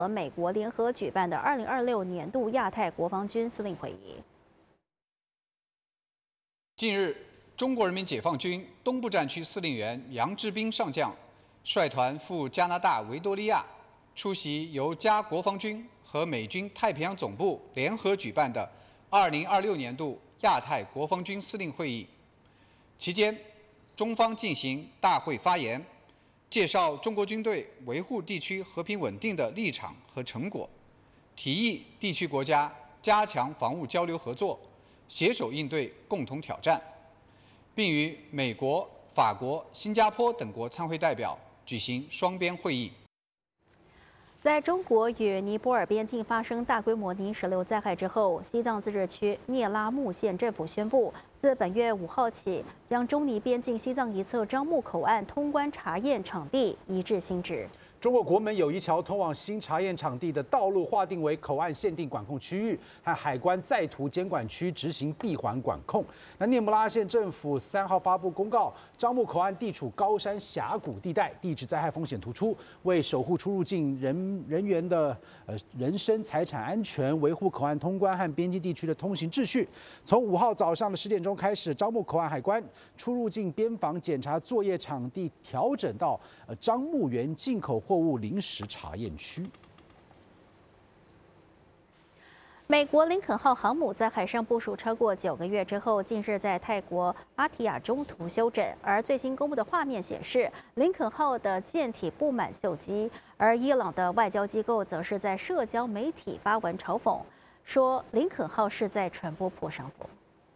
和美国联合举办的2026年度亚太国防军司令会议。 近日，中国人民解放军东部战区司令员杨志斌上将率团赴加拿大维多利亚，出席由加国防军和美军太平洋总部联合举办的2026年度亚太国防军司令会议。期间，中方进行大会发言，介绍中国军队维护地区和平稳定的立场和成果，提议地区国家加强防务交流合作，携手应对共同挑战，并与美国、法国、新加坡等国参会代表举行双边会议。 在中国与尼泊尔边境发生大规模泥石流灾害之后，西藏自治区聂拉木县政府宣布，自本月5号起，将中尼边境西藏一侧樟木口岸通关查验场地移至新址。 中国国门友谊桥通往新查验场地的道路划定为口岸限定管控区域和海关在途监管区，执行闭环管控。那聂木拉县政府3号发布公告，樟木口岸地处高山峡谷地带，地质灾害风险突出，为守护出入境人员的人身财产安全，维护口岸通关和边境地区的通行秩序。从5号早上的10点钟开始，樟木口岸海关出入境边防检查作业场地调整到樟木园进口货物临时查验区。 美国林肯号航母在海上部署超过9个月之后，近日在泰国芭提雅中途休整。而最新公布的画面显示，林肯号的舰体布满锈迹。而伊朗的外交机构则是在社交媒体发文嘲讽，说林肯号是在传播破伤风。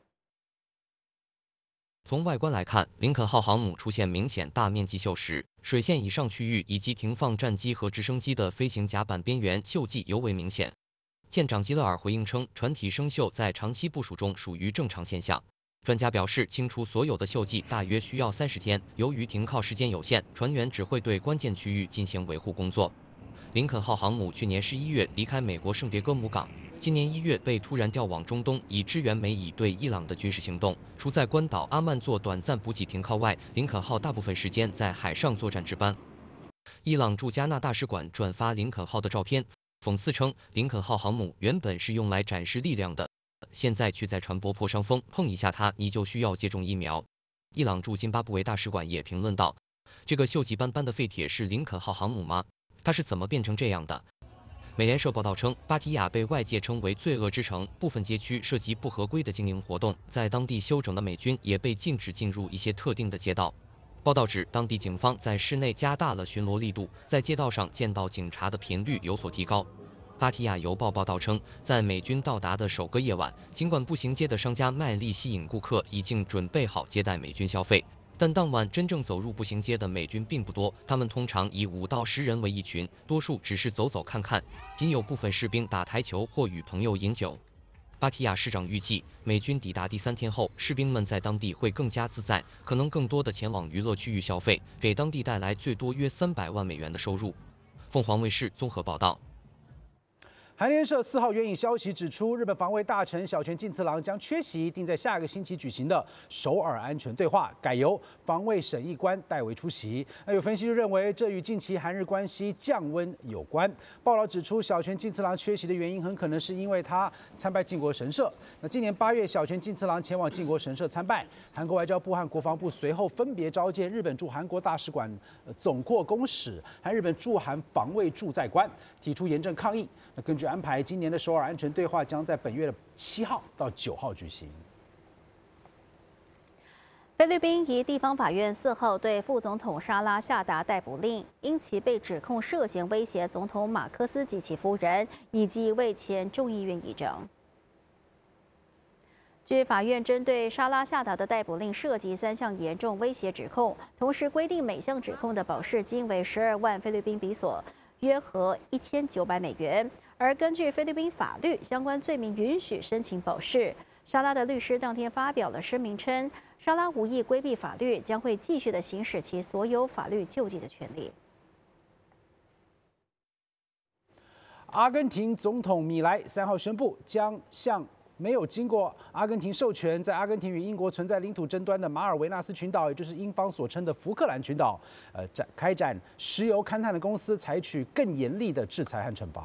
从外观来看，林肯号航母出现明显大面积锈蚀，水线以上区域以及停放战机和直升机的飞行甲板边缘锈迹尤为明显。舰长基勒尔回应称，船体生锈在长期部署中属于正常现象。专家表示，清除所有的锈迹大约需要30天。由于停靠时间有限，船员只会对关键区域进行维护工作。林肯号航母去年11月离开美国圣迭戈姆港，今年1月被突然调往中东，以支援美以对伊朗的军事行动。除在关岛阿曼做短暂补给停靠外，林肯号大部分时间在海上作战值班。伊朗驻加纳大使馆转发林肯号的照片，讽刺称林肯号航母原本是用来展示力量的，现在却在传播破伤风，碰一下它你就需要接种疫苗。伊朗驻津巴布韦大使馆也评论道：“这个锈迹斑斑的废铁是林肯号航母吗？它是怎么变成这样的？”美联社报道称，芭提雅被外界称为罪恶之城，部分街区涉及不合规的经营活动，在当地休整的美军也被禁止进入一些特定的街道。报道指，当地警方在市内加大了巡逻力度，在街道上见到警察的频率有所提高。芭提雅邮报报道称，在美军到达的首个夜晚，尽管步行街的商家卖力吸引顾客，已经准备好接待美军消费，但当晚真正走入步行街的美军并不多，他们通常以5到10人为一群，多数只是走走看看，仅有部分士兵打台球或与朋友饮酒。芭提雅市长预计，美军抵达第3天后，士兵们在当地会更加自在，可能更多的前往娱乐区域消费，给当地带来最多约300万美元的收入。凤凰卫视综合报道。 韩联社4号援引消息指出，日本防卫大臣小泉进次郎将缺席定在下个星期举行的首尔安全对话，改由防卫审议官代为出席。那有分析就认为，这与近期韩日关系降温有关。报道指出，小泉进次郎缺席的原因很可能是因为他参拜靖国神社。那今年8月，小泉进次郎前往靖国神社参拜，韩国外交部和国防部随后分别召见日本驻韩国大使馆总括公使和日本驻韩防卫驻在官，提出严正抗议。那根据安排，今年的首尔安全对话将在本月的7号到9号举行。 菲律宾一地方法院4号对副总统沙拉下达逮捕令，因其被指控涉嫌威胁总统马克思及其夫人以及一位前众议院议长。据法院针对沙拉下达的逮捕令涉及3项严重威胁指控，同时规定每项指控的保释金为12万菲律宾比索，约合1900美元。而根据菲律宾法律，相关罪名允许申请保释。沙拉的律师当天发表了声明称，沙拉无意规避法律，将会继续的行使其所有法律救济的权利。 阿根廷总统米莱3号宣布，将向没有经过阿根廷授权，在阿根廷与英国存在领土争端的马尔维纳斯群岛，也就是英方所称的福克兰群岛，开展石油勘探的公司采取更严厉的制裁和惩罚。